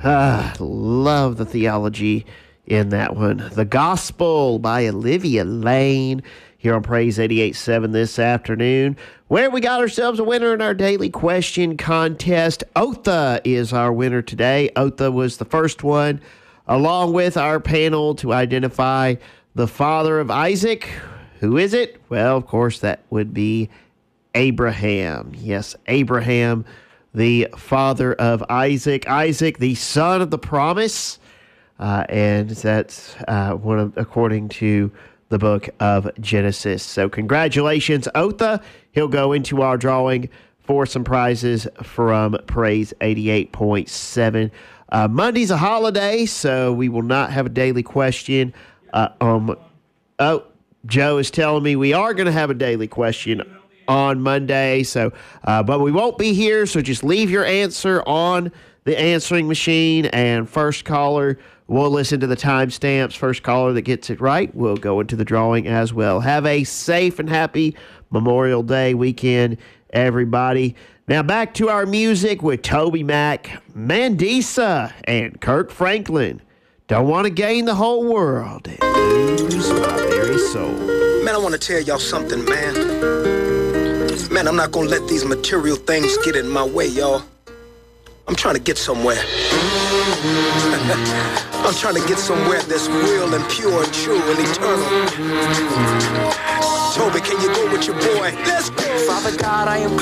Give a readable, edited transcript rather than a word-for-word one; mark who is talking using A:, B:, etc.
A: Love the theology in that one. The Gospel by Olivia Lane here on Praise 88.7 this afternoon, where we got ourselves a winner in our daily question contest. Otha is our winner today. Otha was the first one, along with our panel, to identify the father of Isaac. Who is it? Well, of course, that would be Abraham. Yes, Abraham, the father of Isaac. Isaac, the son of the promise. And that's according to the book of Genesis. So congratulations, Otha. He'll go into our drawing for some prizes from Praise 88.7. Monday's a holiday, so we will not have a daily question. Joe is telling me we are going to have a daily question on Monday, but we won't be here, so just leave your answer on the answering machine, and first caller, we'll listen to the timestamps. First caller that gets it right will go into the drawing as well. Have a safe and happy Memorial Day weekend, everybody. Now back to our music with Toby Mac, Mandisa, and Kirk Franklin. Don't want to gain the whole world and lose my very soul.
B: Man, I want to tell y'all something, man. Man, I'm not going to let these material things get in my way, y'all. I'm trying to get somewhere. I'm trying to get somewhere that's real and pure and true and eternal. Toby, can you go with your boy? Let's go.
C: Father God, I am